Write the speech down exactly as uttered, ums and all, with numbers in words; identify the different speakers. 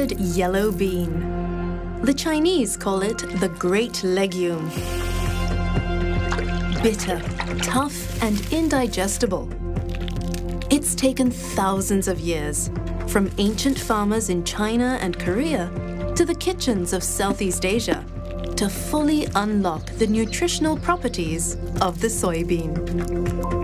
Speaker 1: standard yellow bean. The Chinese call it the great legume. Bitter, tough, and indigestible. It's taken thousands of years, from ancient farmers in China and Korea to the kitchens of Southeast Asia, to fully unlock the nutritional properties of the soybean.